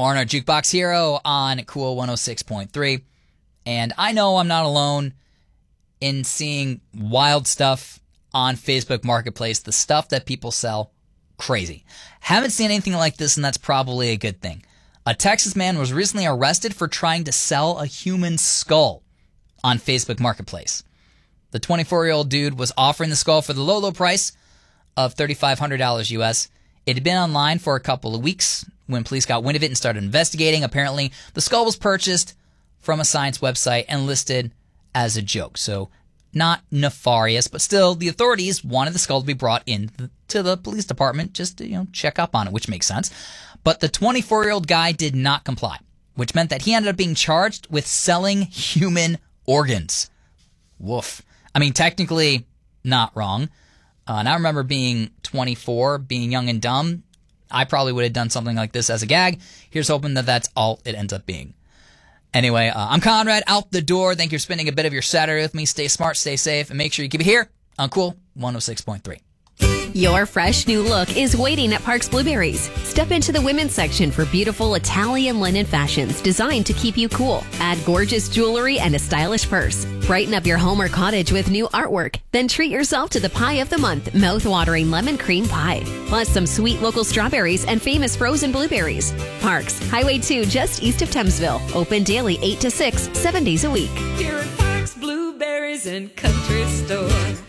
Foreigner Jukebox Hero on Cool 106.3. And I know I'm not alone in seeing wild stuff on Facebook Marketplace, the stuff that people sell, crazy. Haven't seen anything like this, and that's probably a good thing. A Texas man was recently arrested for trying to sell a human skull on Facebook Marketplace. The 24-year-old dude was offering the skull for the low price of $3,500 US. It had been online for a couple of weeks when police got wind of it and started investigating. Apparently, the skull was purchased from a science website and listed as a joke. So, not nefarious, but still, the authorities wanted the skull to be brought in to the police department just to, check up on it, which makes sense. But the 24-year-old guy did not comply, which meant that he ended up being charged with selling human organs. Woof. I mean, technically, not wrong. And I remember being 24, being young and dumb. I probably would have done something like this as a gag. Here's hoping that that's all it ends up being. Anyway, I'm Conrad, out the door. Thank you for spending a bit of your Saturday with me. Stay smart, stay safe, and make sure you keep it here on Cool 106.3. Your fresh new look is waiting at Parks Blueberries. Step into the women's section for beautiful Italian linen fashions designed to keep you cool. Add gorgeous jewelry and a stylish purse. Brighten up your home or cottage with new artwork. Then treat yourself to the pie of the month, mouth-watering lemon cream pie. Plus some sweet local strawberries and famous frozen blueberries. Parks, Highway 2 just east of Thamesville. Open daily 8 to 6, 7 days a week. Here at Parks Blueberries and Country Store.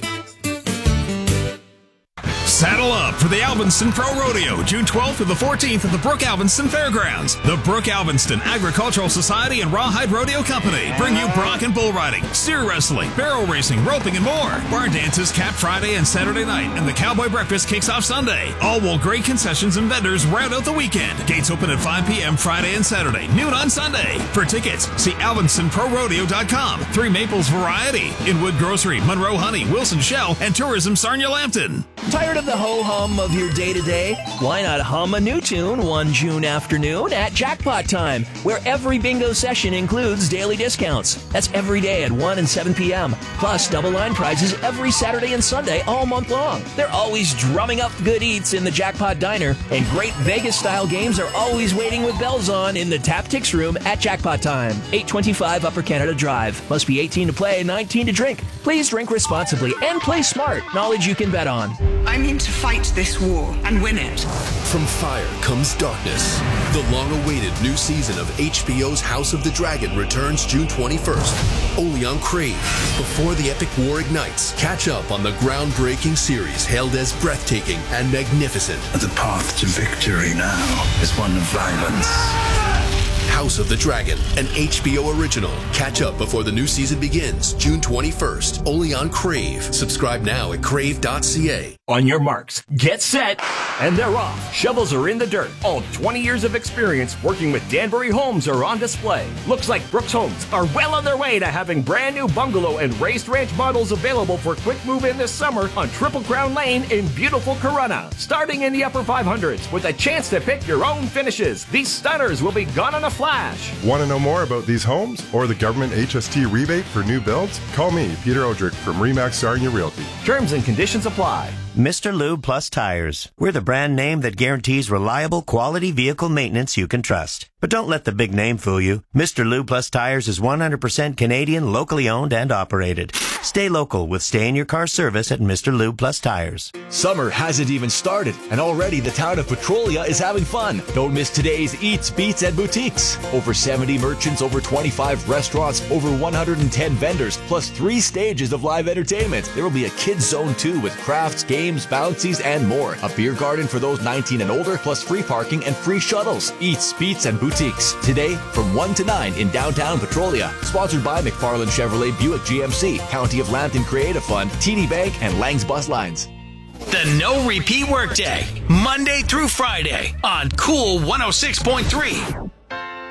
Saddle up for the Alvinston Pro Rodeo, June 12th to the 14th at the Brooke Alvinston Fairgrounds. The Brooke Alvinston Agricultural Society and Rawhide Rodeo Company bring you bronc and bull riding, steer wrestling, barrel racing, roping, and more. Barn dances cap Friday and Saturday night, and the Cowboy Breakfast kicks off Sunday. All will great concessions and vendors round out the weekend. Gates open at 5 p.m. Friday and Saturday, noon on Sunday. For tickets, see AlvinstonProRodeo.com. Three Maples Variety, Inwood Grocery, Monroe Honey, Wilson Shell, and Tourism Sarnia-Lambton. Tired of the ho-hum of your day-to-day? Why not hum a new tune one June afternoon at Jackpot Time, where every bingo session includes daily discounts. That's every day at 1 and 7 p.m., plus double line prizes every Saturday and Sunday all month long. They're always drumming up good eats in the Jackpot Diner, and great Vegas-style games are always waiting with bells on in the Tap-Tix Room at Jackpot Time. 825 Upper Canada Drive. Must be 18 to play, 19 to drink. Please drink responsibly and play smart. Knowledge you can bet on. I'm in to fight this war and win it. From fire comes darkness. The long-awaited new season of HBO's House of the Dragon returns June 21st, only on Crave. Before the epic war ignites, catch up on the groundbreaking series hailed as breathtaking and magnificent. The path to victory now is one of violence. House of the Dragon, an HBO original. Catch up before the new season begins, June 21st, only on Crave. Subscribe now at crave.ca. On your marks, get set, and they're off. Shovels are in the dirt. All 20 years of experience working with Danbury Homes are on display. Looks like Brooks Homes are well on their way to having brand new bungalow and raised ranch models available for quick move-in this summer on Triple Crown Lane in beautiful Corunna. Starting in the upper 500s with a chance to pick your own finishes. These stunners will be gone on a flash. Want to know more about these homes or the government HST rebate for new builds? Call me, Peter Odrick from Remax Sarnia Realty. Terms and conditions apply. Mr. Lube Plus Tires. We're the brand name that guarantees reliable, quality vehicle maintenance you can trust. But don't let the big name fool you. Mr. Lube Plus Tires is 100% Canadian, locally owned and operated. Stay local with stay-in-your-car service at Mr. Lube Plus Tires. Summer hasn't even started, and already the town of Petrolia is having fun. Don't miss today's Eats, Beats, and Boutiques. Over 70 merchants, over 25 restaurants, over 110 vendors, plus 3 stages of live entertainment. There will be a kids zone too with crafts, games, bouncies, and more. A beer garden for those 19 and older, plus free parking and free shuttles. Eats, Beats, and Boutiques. Today from 1 to 9 in downtown Petrolia. Sponsored by McFarland Chevrolet Buick GMC, County of Lambton Creative Fund, TD Bank, and Lang's Bus Lines. The No Repeat Workday, Monday through Friday on Cool 106.3.